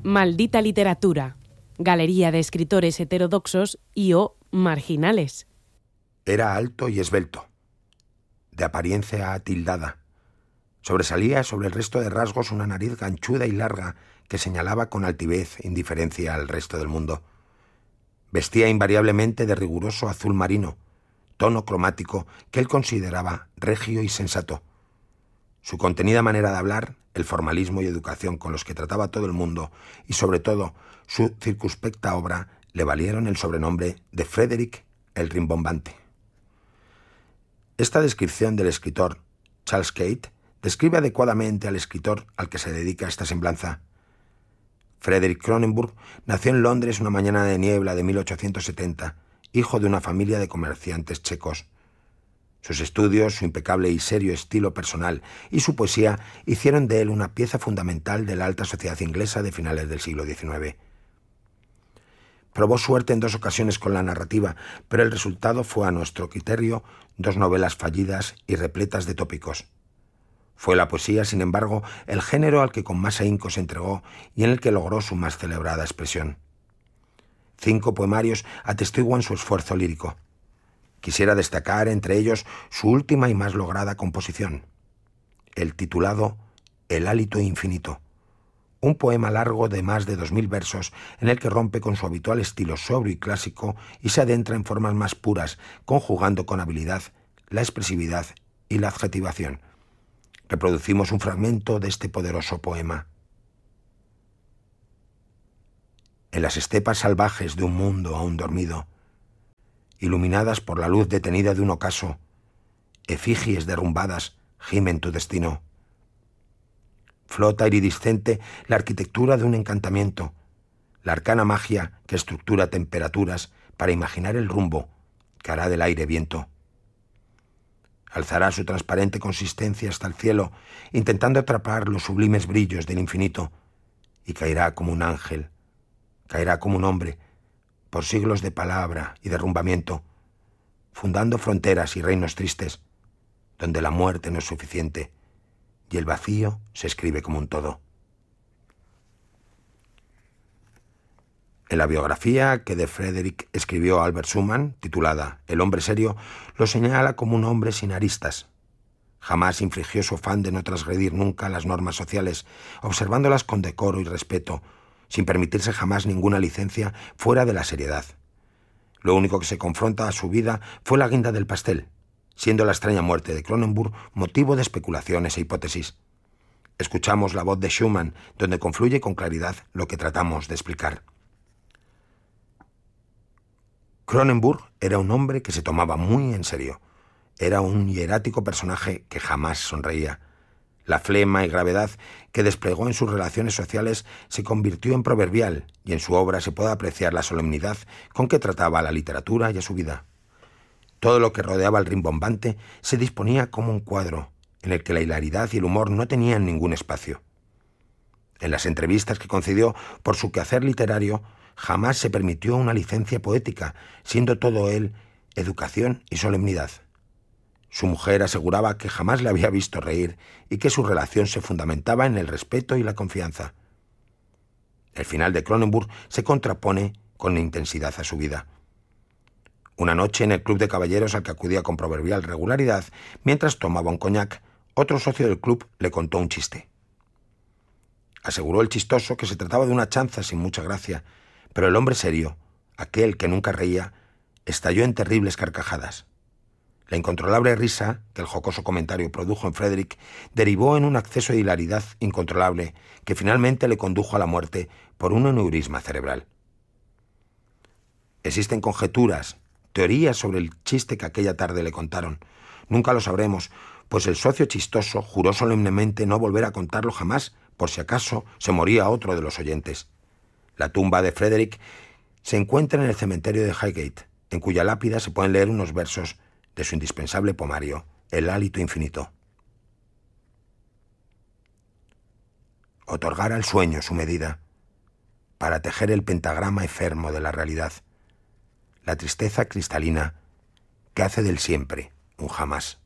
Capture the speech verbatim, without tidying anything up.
Maldita literatura, galería de escritores heterodoxos y o marginales. Era alto y esbelto, de apariencia atildada. Sobresalía sobre el resto de rasgos una nariz ganchuda y larga que señalaba con altivez e indiferencia al resto del mundo. Vestía invariablemente de riguroso azul marino, tono cromático que él consideraba regio y sensato. Su contenida manera de hablar, el formalismo y educación con los que trataba a todo el mundo y, sobre todo, su circunspecta obra le valieron el sobrenombre de Frederick el Rimbombante. Esta descripción del escritor Charles Kate describe adecuadamente al escritor al que se dedica esta semblanza. Frederick Cronenberg nació en Londres una mañana de niebla de mil ochocientos setenta, hijo de una familia de comerciantes checos. Sus estudios, su impecable y serio estilo personal y su poesía hicieron de él una pieza fundamental de la alta sociedad inglesa de finales del siglo diecinueve. Probó suerte en dos ocasiones con la narrativa, pero el resultado fue, a nuestro criterio, dos novelas fallidas y repletas de tópicos. Fue la poesía, sin embargo, el género al que con más ahínco se entregó y en el que logró su más celebrada expresión. Cinco poemarios atestiguan su esfuerzo lírico. Quisiera destacar entre ellos su última y más lograda composición, el titulado El hálito infinito, un poema largo de más de dos mil versos en el que rompe con su habitual estilo sobrio y clásico y se adentra en formas más puras, conjugando con habilidad la expresividad y la adjetivación. Reproducimos un fragmento de este poderoso poema. En las estepas salvajes de un mundo aún dormido, iluminadas por la luz detenida de un ocaso, efigies derrumbadas gimen tu destino. Flota iridiscente la arquitectura de un encantamiento, la arcana magia que estructura temperaturas para imaginar el rumbo que hará del aire viento. Alzará su transparente consistencia hasta el cielo, intentando atrapar los sublimes brillos del infinito, y caerá como un ángel, caerá como un hombre, por siglos de palabra y derrumbamiento, fundando fronteras y reinos tristes, donde la muerte no es suficiente y el vacío se escribe como un todo. En la biografía que de Frederick escribió Albert Schumann, titulada El hombre serio, lo señala como un hombre sin aristas. Jamás infligió su afán de no transgredir nunca las normas sociales, observándolas con decoro y respeto, sin permitirse jamás ninguna licencia fuera de la seriedad. Lo único que se confronta a su vida fue la guinda del pastel, siendo la extraña muerte de Cronenberg motivo de especulaciones e hipótesis. Escuchamos la voz de Schumann, donde confluye con claridad lo que tratamos de explicar. Cronenberg era un hombre que se tomaba muy en serio. Era un hierático personaje que jamás sonreía. La flema y gravedad que desplegó en sus relaciones sociales se convirtió en proverbial y en su obra se puede apreciar la solemnidad con que trataba a la literatura y a su vida. Todo lo que rodeaba al rimbombante se disponía como un cuadro en el que la hilaridad y el humor no tenían ningún espacio. En las entrevistas que concedió por su quehacer literario, jamás se permitió una licencia poética, siendo todo él educación y solemnidad. Su mujer aseguraba que jamás le había visto reír y que su relación se fundamentaba en el respeto y la confianza. El final de Cronenberg se contrapone con intensidad a su vida. Una noche en el club de caballeros al que acudía con proverbial regularidad, mientras tomaba un coñac, otro socio del club le contó un chiste. Aseguró el chistoso que se trataba de una chanza sin mucha gracia, pero el hombre serio, aquel que nunca reía, estalló en terribles carcajadas. La incontrolable risa que el jocoso comentario produjo en Frederick derivó en un acceso de hilaridad incontrolable que finalmente le condujo a la muerte por un aneurisma cerebral. Existen conjeturas, teorías sobre el chiste que aquella tarde le contaron. Nunca lo sabremos, pues el socio chistoso juró solemnemente no volver a contarlo jamás, por si acaso se moría otro de los oyentes. La tumba de Frederick se encuentra en el cementerio de Highgate, en cuya lápida se pueden leer unos versos de su indispensable poemario, El hálito infinito. Otorgar al sueño su medida, para tejer el pentagrama enfermo de la realidad, la tristeza cristalina que hace del siempre un jamás.